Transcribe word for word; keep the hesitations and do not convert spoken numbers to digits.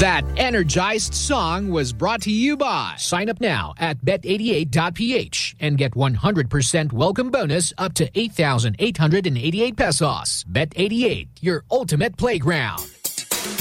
That energized song was brought to you by. Sign up now at bet eighty-eight dot p h and get one hundred percent welcome bonus up to eight thousand eight hundred eighty-eight pesos. Bet eighty-eight, your ultimate playground.